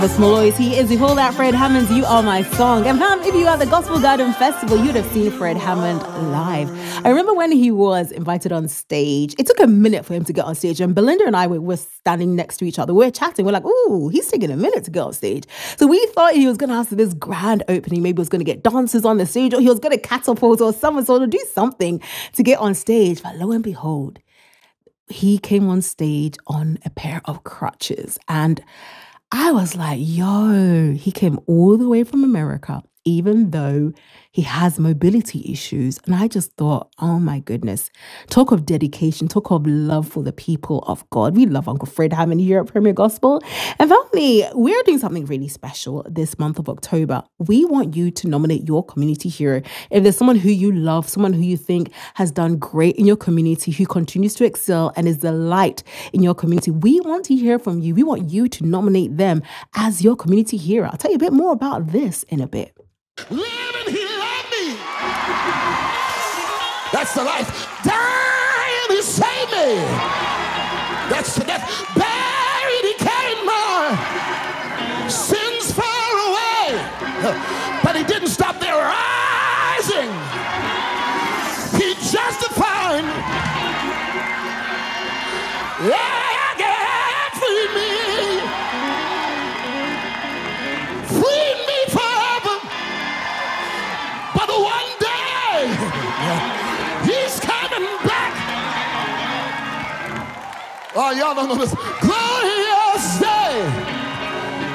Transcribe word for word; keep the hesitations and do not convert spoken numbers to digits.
Maloys. He is. You call that Fred Hammond's You Are My Song. And fam, if you were at the Gospel Garden Festival, you'd have seen Fred Hammond live. I remember when he was invited on stage, it took a minute for him to get on stage. And Belinda and I were, were standing next to each other. We were chatting. We're like, ooh, he's taking a minute to get on stage. So we thought he was going to have this grand opening. Maybe he was going to get dancers on the stage, or he was going to catapult or someone sort of do something to get on stage. But lo and behold, he came on stage on a pair of crutches. And I was like, yo, he came all the way from America, even though he has mobility issues. And I just thought, oh my goodness, talk of dedication, talk of love for the people of God. We love Uncle Fred Hammond here at Premier Gospel. And family, we're doing something really special this month of October. We want you to nominate your community hero. If there's someone who you love, someone who you think has done great in your community, who continues to excel and is the light in your community, we want to hear from you. We want you to nominate them as your community hero. I'll tell you a bit more about this in a bit. Living he loved me. That's the life. Dying he saved me. That's the death. Buried he carried my sins far away. But he didn't stop there. Rising. He justified. Yeah, God freed me. Freed me forever. But one day, he's coming back. Oh, y'all don't know this.